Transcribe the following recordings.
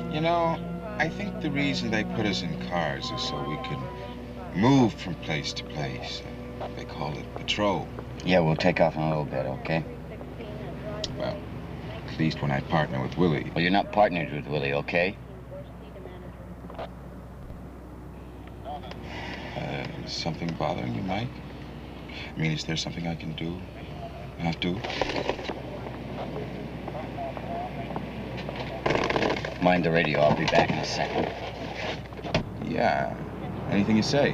You know, I think the reason they put us in cars is so we can move from place to place. They call it patrol. Yeah, we'll take off in a little bit, okay? Well, at least when I partner with Willie. Well, you're not partnered with Willie, okay? Is something bothering you, Mike? I mean, is there something I can do? Not do? Mind the radio. I'll be back in a second. Yeah. Anything you say.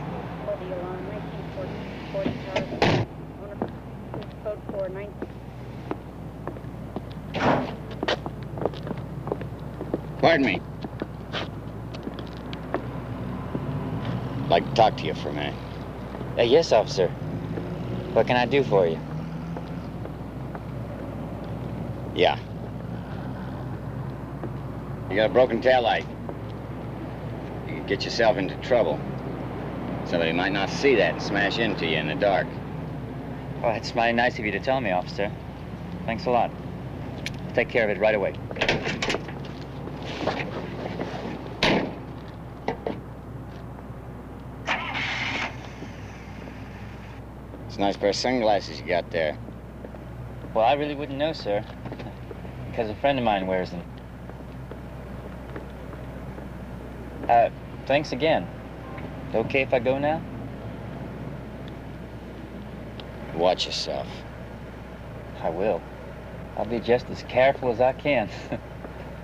Pardon me. I'd like to talk to you for a minute. Yes, officer. What can I do for you? Yeah. You got a broken taillight. You could get yourself into trouble. Somebody might not see that and smash into you in the dark. Well, it's mighty nice of you to tell me, officer. Thanks a lot. I'll take care of it right away. It's a nice pair of sunglasses you got there. Well, I really wouldn't know, sir, because a friend of mine wears them. Thanks again. Okay if I go now? Watch yourself. I will. I'll be just as careful as I can.